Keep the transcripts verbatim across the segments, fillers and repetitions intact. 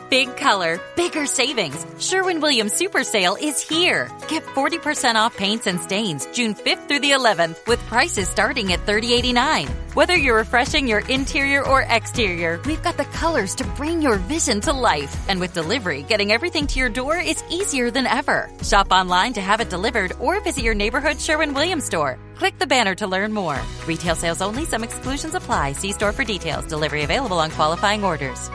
Big color, bigger savings. Sherwin-Williams Super Sale is here. Get forty percent off paints and stains June fifth through the eleventh with prices starting at thirty eighty-nine. Whether you're refreshing your interior or exterior, we've got the colors to bring your vision to life. And with delivery, getting everything to your door is easier than ever. Shop online to have it delivered or visit your neighborhood Sherwin-Williams store. Click the banner to learn more. Retail sales only. Some exclusions apply. See store for details. Delivery available on qualifying orders.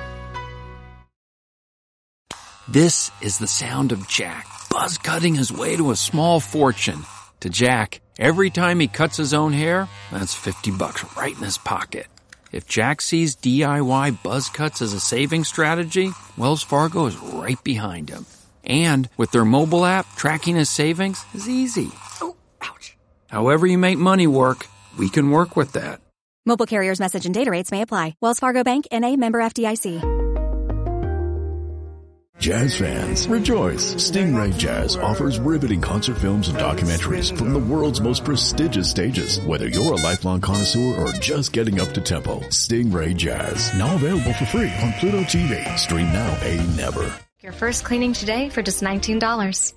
This is the sound of Jack, buzz cutting his way to a small fortune. To Jack, every time he cuts his own hair, that's fifty bucks right in his pocket. If Jack sees D I Y buzz cuts as a saving strategy, Wells Fargo is right behind him. And with their mobile app, tracking his savings is easy. Oh, ouch. However you make money work, we can work with that. Mobile carriers' message and data rates may apply. Wells Fargo Bank, N A, member F D I C. Jazz fans, rejoice! Stingray Jazz offers riveting concert films and documentaries from the world's most prestigious stages. Whether you're a lifelong connoisseur or just getting up to tempo, Stingray Jazz, now available for free on Pluto T V. Stream now, pay never. Your first cleaning today for just nineteen dollars.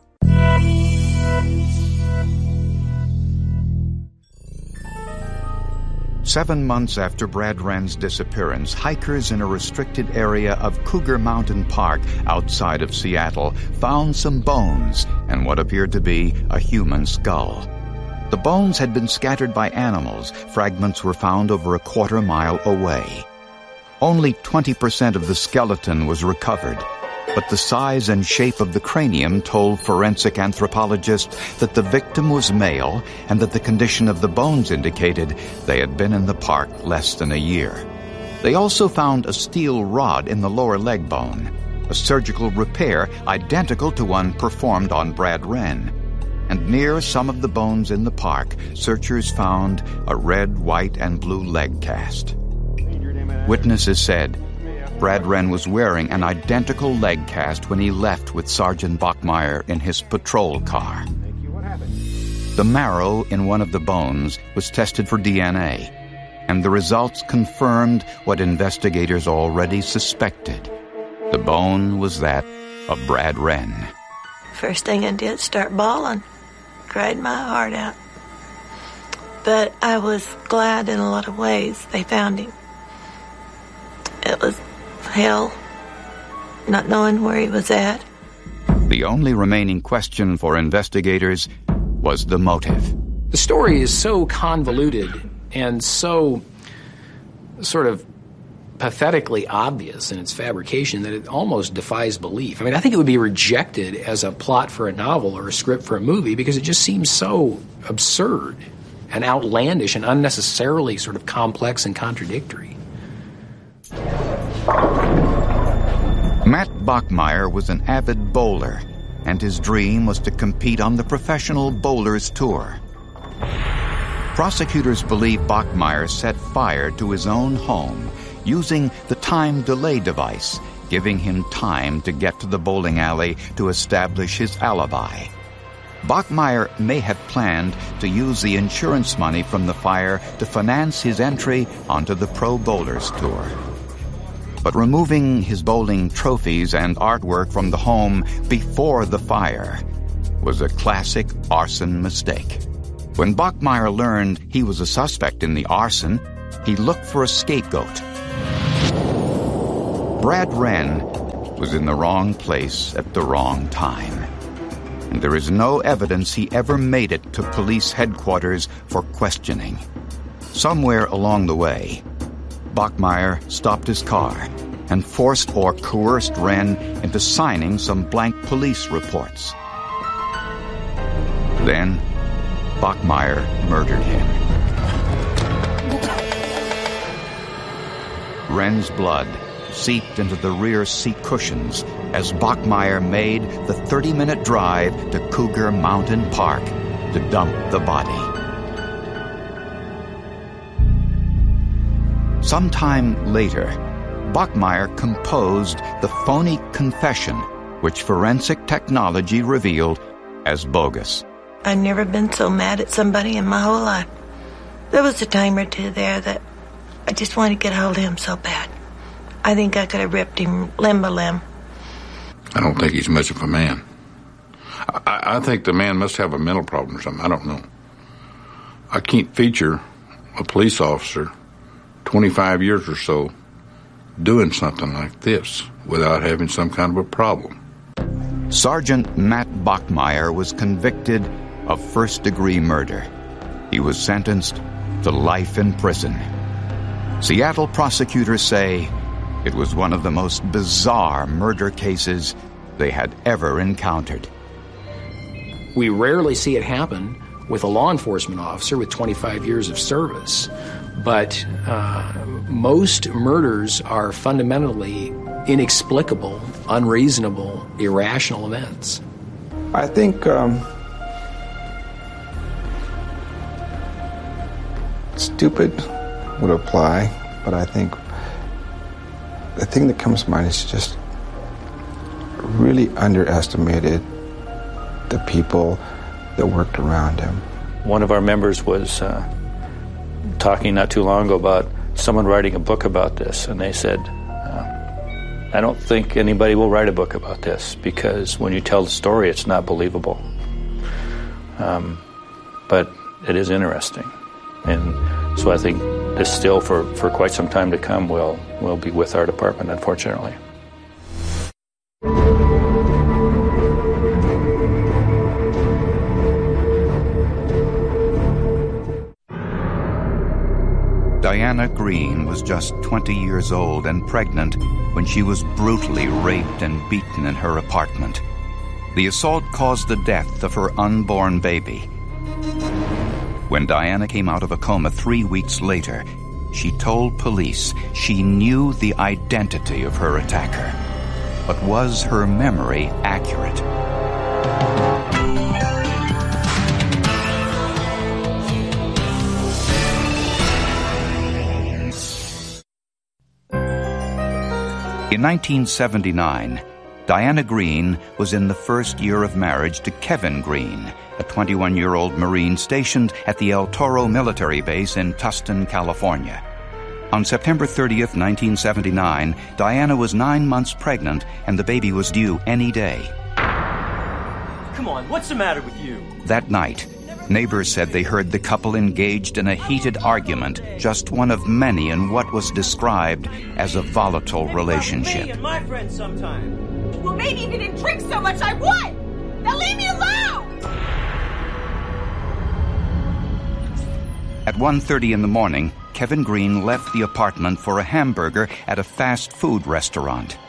Seven months after Brad Wren's disappearance, hikers in a restricted area of Cougar Mountain Park outside of Seattle found some bones and what appeared to be a human skull. The bones had been scattered by animals. Fragments were found over a quarter mile away. Only twenty percent of the skeleton was recovered, but the size and shape of the cranium told forensic anthropologists that the victim was male and that the condition of the bones indicated they had been in the park less than a year. They also found a steel rod in the lower leg bone, a surgical repair identical to one performed on Brad Wren. And near some of the bones in the park, searchers found a red, white, and blue leg cast. Witnesses said Brad Wren was wearing an identical leg cast when he left with Sergeant Bachmeyer in his patrol car. The marrow in one of the bones was tested for D N A, and the results confirmed what investigators already suspected. The bone was that of Brad Wren. First thing I did, start bawling. Cried my heart out. But I was glad in a lot of ways they found him. It was hell, not knowing where he was at. The only remaining question for investigators was the motive. The story is so convoluted and so sort of pathetically obvious in its fabrication that it almost defies belief. I mean, I think it would be rejected as a plot for a novel or a script for a movie because it just seems so absurd and outlandish and unnecessarily sort of complex and contradictory. Matt Bachmeyer was an avid bowler, and his dream was to compete on the Professional Bowlers Tour. Prosecutors believe Bachmeyer set fire to his own home using the time delay device, giving him time to get to the bowling alley to establish his alibi. Bachmeyer may have planned to use the insurance money from the fire to finance his entry onto the Pro Bowlers Tour. But removing his bowling trophies and artwork from the home before the fire was a classic arson mistake. When Bachmeyer learned he was a suspect in the arson, he looked for a scapegoat. Brad Wren was in the wrong place at the wrong time, and there is no evidence he ever made it to police headquarters for questioning. Somewhere along the way, Bachmeyer stopped his car and forced or coerced Wren into signing some blank police reports. Then, Bachmeyer murdered him. Wren's blood seeped into the rear seat cushions as Bachmeyer made the thirty-minute drive to Cougar Mountain Park to dump the body. Sometime later, Bachmeyer composed the phony confession, which forensic technology revealed as bogus. I'd never been so mad at somebody in my whole life. There was a time or two there that I just wanted to get hold of him so bad. I think I could have ripped him limb by limb. I don't think he's much of a man. I, I think the man must have a mental problem or something. I don't know. I can't feature a police officer twenty-five years or so doing something like this without having some kind of a problem. Sergeant Matt Bachmeyer was convicted of first-degree murder. He was sentenced to life in prison. Seattle prosecutors say it was one of the most bizarre murder cases they had ever encountered. We rarely see it happen with a law enforcement officer with twenty-five years of service, but uh, most murders are fundamentally inexplicable, unreasonable, irrational events. I think um, stupid would apply, but I think the thing that comes to mind is just really underestimated the people that worked around him. One of our members was uh, talking not too long ago about someone writing a book about this, and they said, uh, I don't think anybody will write a book about this because when you tell the story, it's not believable. Um, but it is interesting. And so I think this still, for, for quite some time to come, will, will be with our department, unfortunately. Diana Green was just twenty years old and pregnant when she was brutally raped and beaten in her apartment. The assault caused the death of her unborn baby. When Diana came out of a coma three weeks later, she told police she knew the identity of her attacker. But was her memory accurate? In nineteen seventy-nine, Diana Green was in the first year of marriage to Kevin Green, a twenty-one-year-old Marine stationed at the El Toro military base in Tustin, California. On September thirtieth, nineteen seventy-nine, Diana was nine months pregnant and the baby was due any day. Come on, what's the matter with you? That night, neighbors said they heard the couple engaged in a heated argument, just one of many in what was described as a volatile relationship. Me and my friends sometime. Well, maybe if you didn't drink so much, I would. Now leave me alone. At one thirty in the morning, Kevin Green left the apartment for a hamburger at a fast food restaurant.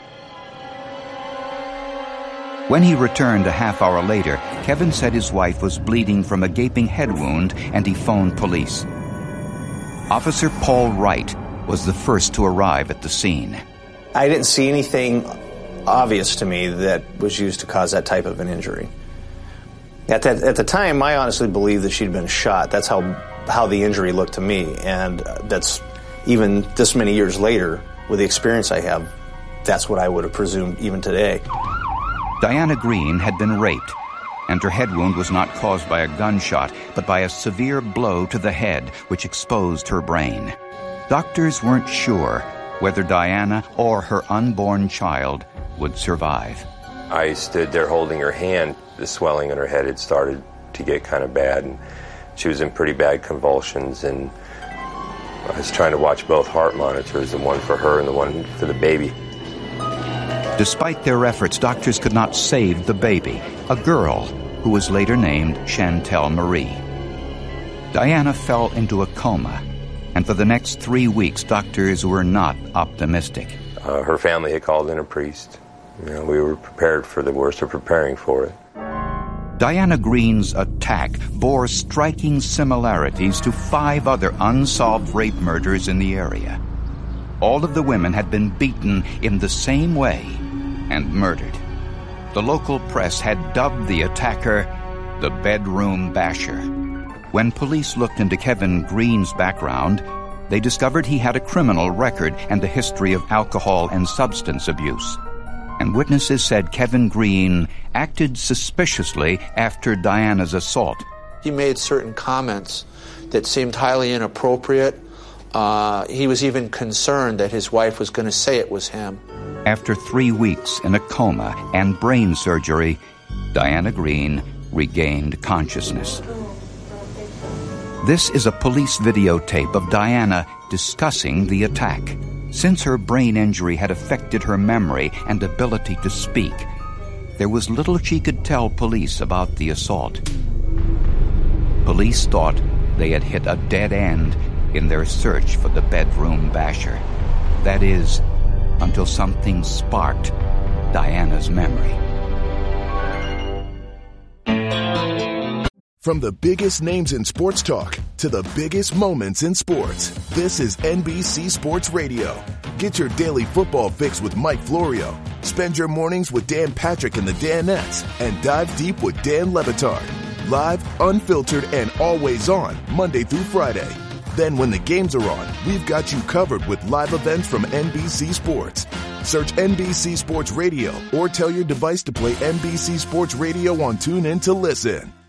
When he returned a half hour later, Kevin said his wife was bleeding from a gaping head wound and he phoned police. Officer Paul Wright was the first to arrive at the scene. I didn't see anything obvious to me that was used to cause that type of an injury. At, that, at the time, I honestly believed that she'd been shot. That's how, how the injury looked to me, and that's even this many years later, with the experience I have, that's what I would have presumed even today. Diana Green had been raped, and her head wound was not caused by a gunshot, but by a severe blow to the head, which exposed her brain. Doctors weren't sure whether Diana or her unborn child would survive. I stood there holding her hand. The swelling in her head had started to get kind of bad, and she was in pretty bad convulsions, and I was trying to watch both heart monitors, the one for her and the one for the baby. Despite their efforts, doctors could not save the baby, a girl who was later named Chantel Marie. Diana fell into a coma, and for the next three weeks, doctors were not optimistic. Uh, her family had called in a priest. You know, we were prepared for the worst, or preparing for it. Diana Green's attack bore striking similarities to five other unsolved rape murders in the area. All of the women had been beaten in the same way and murdered. The local press had dubbed the attacker the bedroom basher. When police looked into Kevin Green's background, they discovered he had a criminal record and a history of alcohol and substance abuse. And witnesses said Kevin Green acted suspiciously after Diana's assault. He made certain comments that seemed highly inappropriate. Uh, he was even concerned that his wife was going to say it was him. After three weeks in a coma and brain surgery, Diana Green regained consciousness. This is a police videotape of Diana discussing the attack. Since her brain injury had affected her memory and ability to speak, there was little she could tell police about the assault. Police thought they had hit a dead end in their search for the bedroom basher. That is, until something sparked Diana's memory. From the biggest names in sports talk to the biggest moments in sports, this is N B C Sports Radio. Get your daily football fix with Mike Florio. Spend your mornings with Dan Patrick and the Danettes, and dive deep with Dan Le Batard. Live, unfiltered, and always on, Monday through Friday. Then when the games are on, we've got you covered with live events from N B C Sports. Search N B C Sports Radio or tell your device to play N B C Sports Radio on TuneIn to listen.